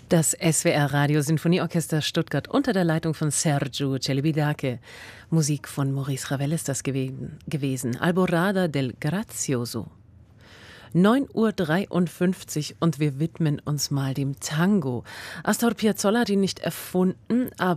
Das SWR Radiosinfonieorchester Stuttgart unter der Leitung von Sergiu Celibidache. Musik von Maurice Ravel ist das gewesen. Alborada del Grazioso. 9:53 Uhr und wir widmen uns mal dem Tango. Astor Piazzolla hat ihn nicht erfunden, aber